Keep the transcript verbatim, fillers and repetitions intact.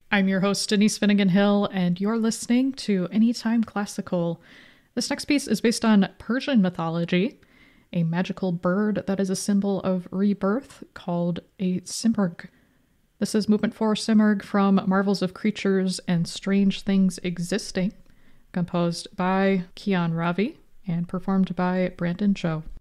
I'm your host, Denise Finnegan Hill, and you're listening to Anytime Classical. This next piece is based on Persian mythology, a magical bird that is a symbol of rebirth called a simurgh. This is movement four simurgh from Marvels of Creatures and Strange Things Existing, composed by Kian Ravi and performed by Brandon Joe.